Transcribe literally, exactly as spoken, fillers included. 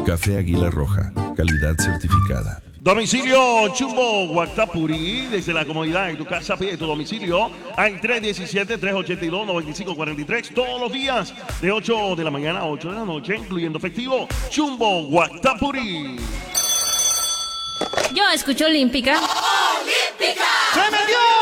Café Águila Roja, calidad certificada. Domicilio Chumbo Guactapuri, desde la comodidad de tu casa, pide tu domicilio al tres uno siete, tres ocho dos, nueve cinco cuatro tres todos los días de ocho de la mañana a ocho de la noche, incluyendo efectivo. Chumbo Guactapuri. Yo escucho Olímpica. ¡Olímpica! ¡Se me dio!